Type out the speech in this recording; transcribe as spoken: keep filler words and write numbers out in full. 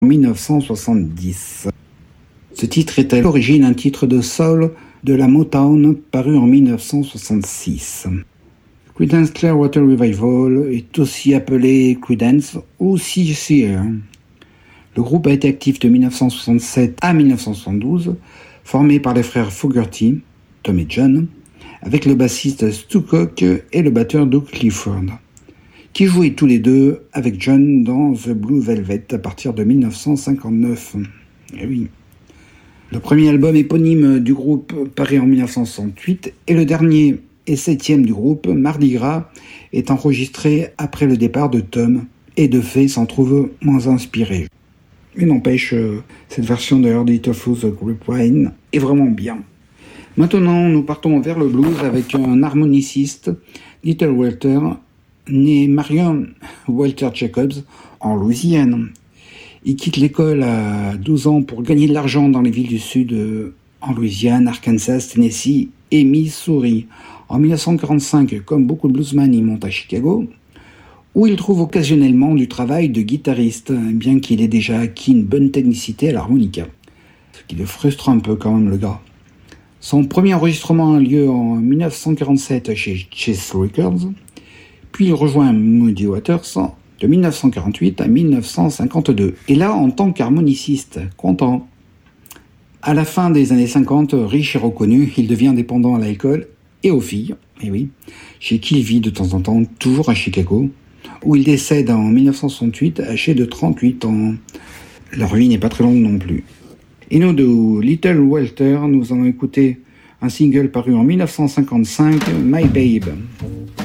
mille neuf cent soixante-dix. Ce titre est à l'origine un titre de soul de la Motown paru en mille neuf cent soixante-six. Creedence Clearwater Revival est aussi appelé Creedence ou C C R. Le groupe a été actif de mille neuf cent soixante-sept à mille neuf cent soixante-douze, formé par les frères Fogerty, Tom et John, avec le bassiste Stu Cook et le batteur Doug Clifford, qui jouaient tous les deux avec John dans The Blue Velvet à partir de mille neuf cent cinquante-neuf. Eh oui. Le premier album éponyme du groupe paraît en mille neuf cent soixante-huit et le dernier et septième du groupe, Mardi Gras, est enregistré après le départ de Tom et de fait s'en trouve moins inspiré. Mais n'empêche, cette version de Heard It Through the Grapevine est vraiment bien. Maintenant, nous partons vers le blues avec un harmoniciste, Little Walter, né Marion Walter Jacobs en Louisiane. Il quitte l'école à douze ans pour gagner de l'argent dans les villes du sud en Louisiane, Arkansas, Tennessee et Missouri. En mille neuf cent quarante-cinq, comme beaucoup de bluesmen, il monte à Chicago, où il trouve occasionnellement du travail de guitariste, bien qu'il ait déjà acquis une bonne technicité à l'harmonica. Ce qui le frustre un peu quand même, le gars. Son premier enregistrement a lieu en mille neuf cent quarante-sept chez Chess Records, puis il rejoint Muddy Waters de mille neuf cent quarante-huit à mille neuf cent cinquante-deux. Et là, en tant qu'harmoniciste, content. À la fin des années cinquante, riche et reconnu, il devient dépendant à l'alcool et aux filles, et oui, chez qui il vit de temps en temps, toujours à Chicago, où il décède en mille neuf cent soixante-huit, âgé de trente-huit ans. Leur vie n'est pas très longue non plus. Et nous, de Little Walter, nous allons écouter un single paru en mille neuf cent cinquante-cinq, My Babe.